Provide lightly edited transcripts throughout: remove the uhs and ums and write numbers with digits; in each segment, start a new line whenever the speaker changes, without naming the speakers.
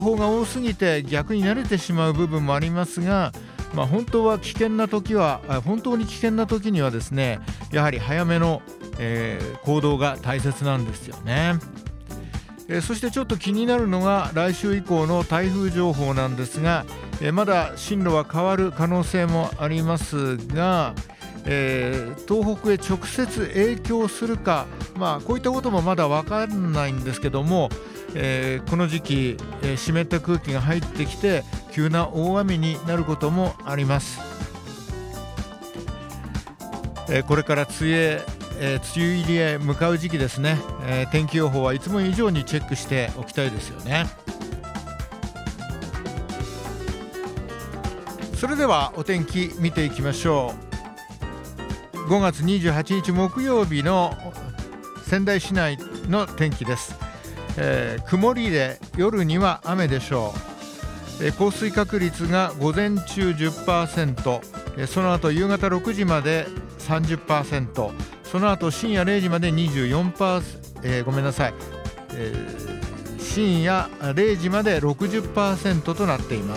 報が多すぎて逆に慣れてしまう部分もありますが、本当に危険な時にはですね、やはり早めの、行動が大切なんですよね。そしてちょっと気になるのが来週以降の台風情報なんですが、まだ進路は変わる可能性もありますが、東北へ直接影響するか、こういったこともまだ分からないんですけども、この時期、湿った空気が入ってきて急な大雨になることもあります。これから梅雨入りへ向かう時期ですね。天気予報はいつも以上にチェックしておきたいですよね。それではお天気見ていきましょう。5月28日木曜日の仙台市内の天気です。曇りで夜には雨でしょう。降水確率が午前中 10%、その後夕方6時まで 30%、その後深夜0時まで 24%、ごめんなさい、深夜0時まで 60% となっています。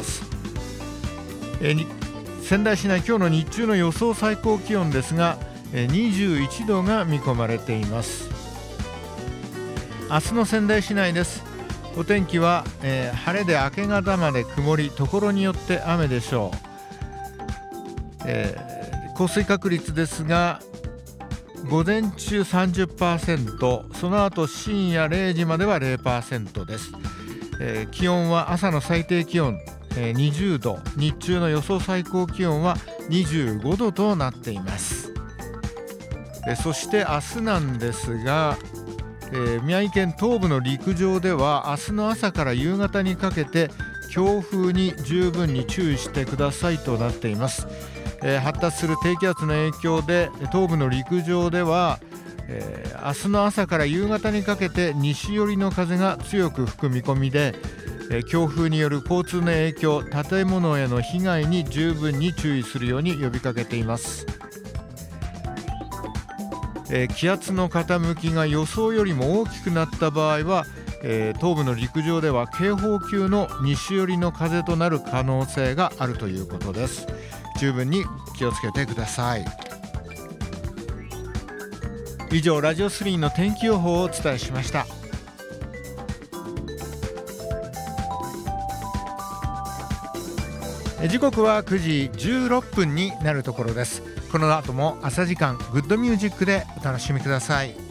仙台市内今日の日中の予想最高気温ですが、21度が見込まれています。明日の仙台市内です。お天気は、晴れで明け方まで曇り、ところによって雨でしょう。降水確率ですが午前中 30%、 その後深夜0時までは 0% です。気温は朝の最低気温、20度、日中の予想最高気温は25度となっています。そして明日なんですが、宮城県東部の陸上では明日の朝から夕方にかけて強風に十分に注意してくださいとなっています。発達する低気圧の影響で東部の陸上では、明日の朝から夕方にかけて西寄りの風が強く吹く見込みで、強風による交通の影響、建物への被害に十分に注意するように呼びかけています。気圧の傾きが予想よりも大きくなった場合は、東部の陸上では警報級の西寄りの風となる可能性があるということです。十分に気をつけてください。以上、ラジオ3の天気予報をお伝えしました。時刻は9時16分になるところです。この後も朝時間グッドミュージックでお楽しみください。